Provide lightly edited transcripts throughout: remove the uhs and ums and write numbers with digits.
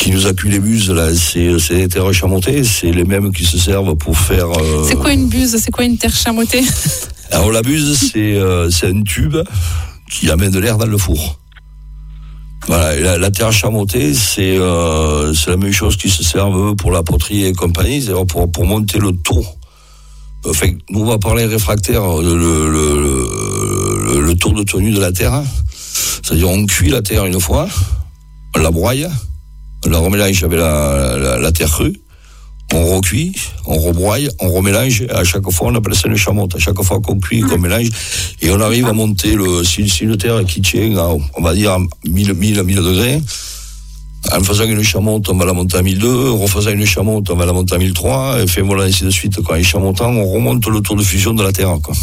qui nous accueillent les buses, là, c'est des terres chamotées, c'est les mêmes qui se servent pour faire... C'est quoi une buse? C'est quoi une terre chamotée? Alors la buse, c'est un tube qui amène de l'air dans le four. Voilà, et la terre chamotée, c'est la même chose qui se servent pour la poterie et compagnie, c'est-à-dire pour monter le taux. Enfin, nous on va parler réfractaire, le taux de tenue de la terre. C'est-à-dire on cuit la terre une fois, on la broye, on la remélange avec la terre crue, on recuit, on rebroye, on remélange, à chaque fois on appelle ça une chamotte. À chaque fois qu'on cuit, qu'on mélange, et on arrive à monter si une terre qui tient à, on va dire, 1000 degrés, en faisant une chamotte, on va la monter à 1002, en refaisant une chamotte, on va la monter à 1003, et fait voilà, ainsi de suite. Quand il chamotant, on remonte le taux de fusion de la terre, quoi.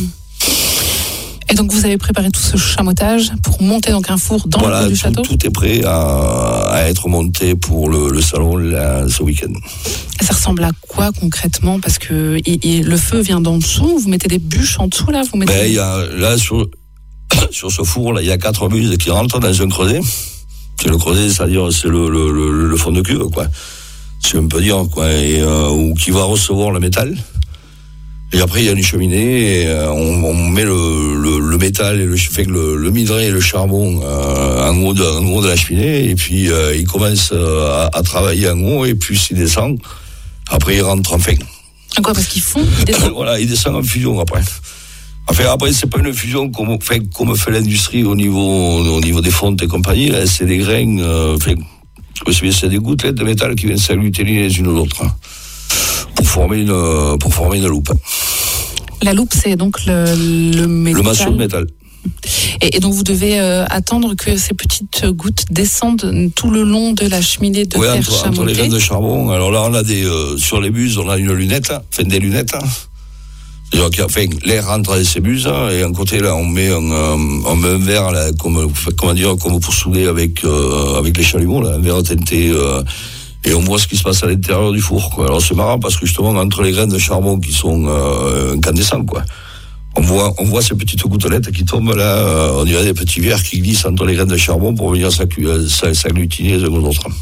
Et donc vous avez préparé tout ce chamotage pour monter donc un four dans le cours du château. Tout est prêt à être monté pour le salon là, ce week-end. Et ça ressemble à quoi concrètement? Parce que le feu vient d'en dessous, vous mettez des bûches en dessous là, vous mettez... Il y a, là sur ce four là, il y a 4 buses qui rentrent dans un creuset. C'est le creuset, c'est-à-dire c'est le fond de cuve, quoi. Si on peut dire, quoi, et ou qui va recevoir le métal. Et après, il y a une cheminée, et on met le métal et le minerai et le charbon en haut de la cheminée, et puis il commence à travailler en haut, et puis il descend. Après, il rentre en fin. Quoi, parce qu'ils font, ils descendent. Voilà, il descend en fusion après. Enfin, après, c'est pas une fusion comme fait l'industrie au niveau des fontes et compagnie, là, c'est des grains, c'est des gouttelettes de métal qui viennent s'agglutiner les unes aux autres. Pour former une loupe. La loupe, c'est donc le métal. Le masseau de métal. Et donc vous devez attendre que ces petites gouttes descendent tout le long de la cheminée de terre chamotée. Entre les graines de charbon. Alors là, on a sur les buses, on a une lunette, des lunettes. C'est-à-dire l'air rentre dans ces buses, et à un côté là, on met un verre là, comme pour souder avec les chalumeaux, là, un verre teinté. Et on voit ce qui se passe à l'intérieur du four, quoi. Alors c'est marrant parce que justement entre les graines de charbon qui sont incandescentes, quoi. On voit ces petites gouttelettes qui tombent là, on dirait des petits verres qui glissent entre les graines de charbon pour venir s'agglutiner les uns aux autres.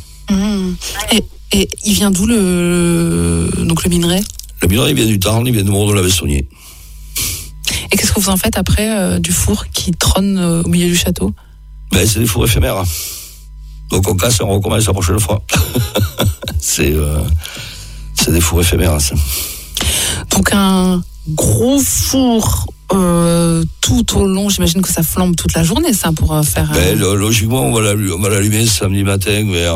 Et il vient d'où le minerai? Le minerai, il vient du Tarn, il vient de Mort-de-la-Vestonnier. Et qu'est-ce que vous en faites après du four qui trône au milieu du château? C'est des fours éphémères. Donc on casse et on recommence la prochaine fois. C'est des fours éphémères, ça. Donc un gros four tout au long, j'imagine que ça flambe toute la journée, ça, pour faire... Logiquement, on va l'allumer samedi matin vers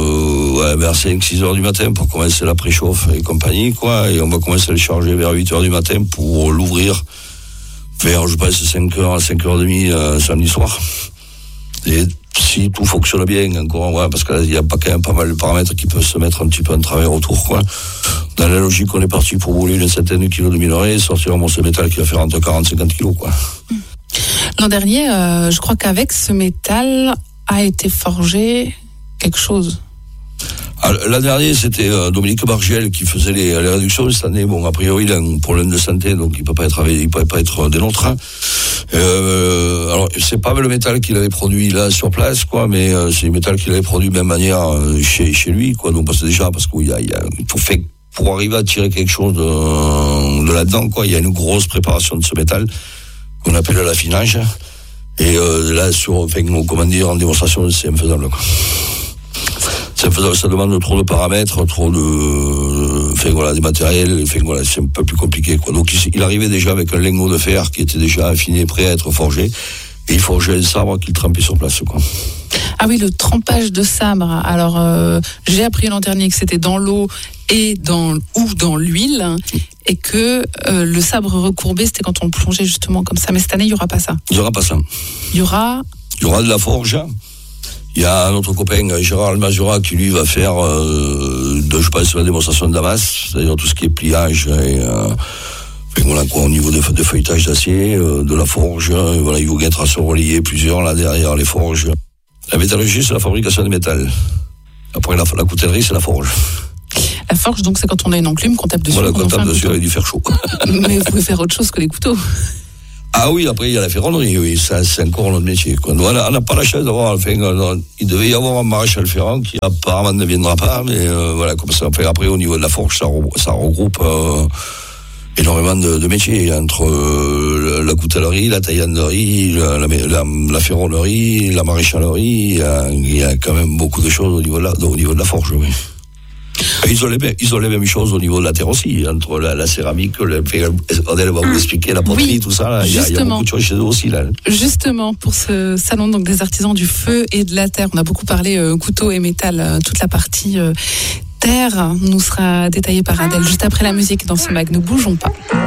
5-6 heures du matin pour commencer la préchauffe et compagnie, quoi. Et on va commencer à le charger vers 8 heures du matin pour l'ouvrir vers, je pense, 5h à 5h30 samedi soir. Et si tout fonctionne bien, encore, ouais, parce qu'il y a quand même pas mal de paramètres qui peuvent se mettre un petit peu en travers autour, quoi. Dans la logique, on est parti pour brûler une centaine de kilos de minerai et sortir un morceau de métal qui va faire entre 40 et 50 kilos, quoi. L'an dernier, je crois qu'avec ce métal a été forgé quelque chose. L'an dernier, c'était Dominique Bargiel qui faisait les réductions. Cette année, bon, a priori, il a un problème de santé, donc il peut pas être des nôtres. Alors, c'est pas le métal qu'il avait produit là sur place, quoi, mais c'est le métal qu'il avait produit de même manière chez lui, quoi. Donc, parce qu'il pour arriver à tirer quelque chose de là-dedans, quoi, il y a une grosse préparation de ce métal qu'on appelle l'affinage. Et là, en démonstration, c'est infaisable, quoi. Ça demande trop de paramètres, des matériels, c'est un peu plus compliqué, quoi. Donc il arrivait déjà avec un lingot de fer qui était déjà affiné, prêt à être forgé, et il forgeait un sabre qu'il trempait sur place, quoi. Ah oui, le trempage de sabre. Alors j'ai appris l'an dernier que c'était dans l'eau et dans l'huile, et que le sabre recourbé, c'était quand on le plongeait justement comme ça. Mais cette année, il n'y aura pas ça. Il n'y aura pas ça. Il y aura de la forge. Il y a notre copain Gérard Almazura qui lui va faire la démonstration de la masse, c'est-à-dire tout ce qui est pliage et au niveau de feuilletage d'acier, de la forge, il faut être à se relier plusieurs là derrière les forges. La métallurgie, c'est la fabrication de métal. Après la coutellerie, c'est la forge. La forge, donc, c'est quand on a une enclume qu'on tape dessus. Voilà, qu'on tape dessus avec du fer chaud. Mais vous pouvez faire autre chose que les couteaux. Ah oui, après il y a la ferronnerie, oui, ça c'est encore notre métier, quoi. Nous, on n'a pas la chance d'avoir, enfin, il devait y avoir un maréchal ferrant qui apparemment ne viendra pas, mais voilà, comme ça. Après au niveau de la forge, ça regroupe énormément de métiers, entre la coutellerie, la taillanderie, la ferronnerie, la maréchalerie. Il y a quand même beaucoup de choses au niveau de la forge, oui. Ils ont les mêmes choses au niveau de la terre aussi, entre la céramique, Odile va vous expliquer, la poterie, tout ça, là, il y a beaucoup de choses chez eux aussi. Là. Justement, pour ce salon donc, des artisans du feu et de la terre, on a beaucoup parlé couteau et métal, toute la partie terre nous sera détaillée par Adèle juste après la musique dans ce mag. Ne bougeons pas.